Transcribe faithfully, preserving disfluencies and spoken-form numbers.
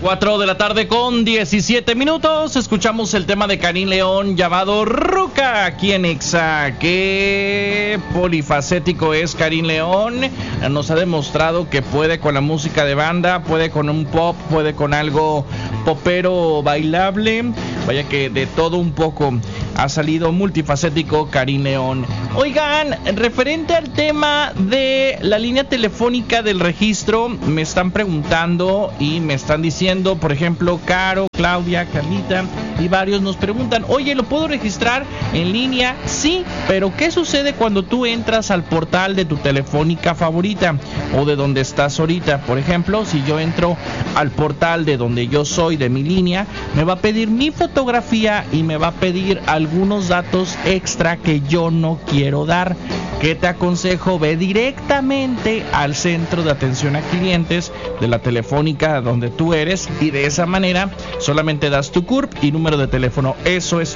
cuatro de la tarde con diecisiete minutos. Escuchamos el tema de Karim León llamado Ruca aquí en Exa. Qué polifacético es Karim León. Nos ha demostrado que puede con la música de banda, puede con un pop, puede con algo popero bailable. Vaya que de todo un poco ha salido multifacético Karim León. Oigan, referente al tema de la línea telefónica del registro, me están preguntando y me están diciendo, por ejemplo, Caro, Claudia, Carlita y varios nos preguntan, oye, ¿lo puedo registrar en línea? Sí, pero ¿qué sucede cuando tú entras al portal de tu telefónica favorita o de donde estás ahorita? Por ejemplo, si yo entro al portal de donde yo soy, de mi línea, me va a pedir mi fotografía y me va a pedir algunos datos extra que yo no quiero dar. ¿Qué te aconsejo? Ve directamente al centro de atención a clientes de la telefónica donde tú eres y de esa manera solamente das tu C U R P y número de teléfono. Eso es